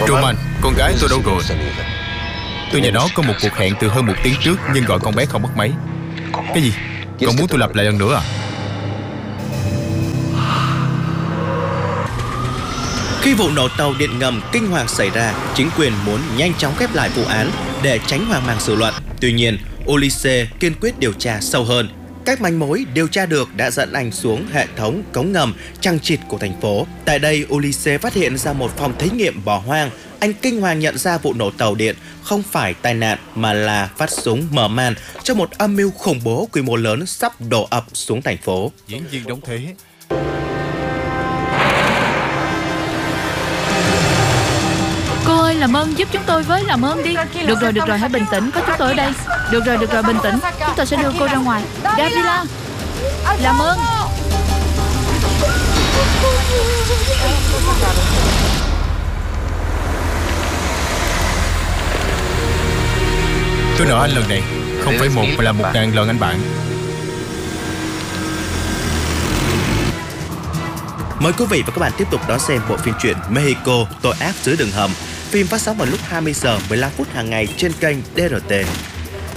Truman, con gái tôi đâu rồi? Tôi và nó có một cuộc hẹn từ hơn 1 tiếng trước, nhưng gọi con bé không bắt máy. Cái gì? Con muốn tôi lặp lại lần nữa à? Khi vụ nổ tàu điện ngầm kinh hoàng xảy ra, chính quyền muốn nhanh chóng khép lại vụ án để tránh hoang mang dư luận. Tuy nhiên, Ulysses kiên quyết điều tra sâu hơn. Các manh mối điều tra được đã dẫn anh xuống hệ thống cống ngầm chằng chịt của thành phố. Tại đây, Ulysses phát hiện ra một phòng thí nghiệm bỏ hoang. Anh kinh hoàng nhận ra vụ nổ tàu điện không phải tai nạn mà là phát súng mở màn cho một âm mưu khủng bố quy mô lớn sắp đổ ập xuống thành phố. Diễn viên đóng thế. Cô ơi, làm ơn giúp chúng tôi với, làm ơn đi. Được rồi, hãy bình tĩnh, có chúng tôi ở đây. Được rồi, bình tĩnh. Chúng tôi sẽ đưa cô ra ngoài. Gabriela, làm ơn. Tôi nợ anh lần này không phải 1 mà là 1000 lần anh bạn. Mời quý vị và các bạn tiếp tục đón xem bộ phim truyện Mexico tội ác dưới đường hầm. Phim phát sóng vào lúc 20 giờ 15 phút hàng ngày trên kênh DRT.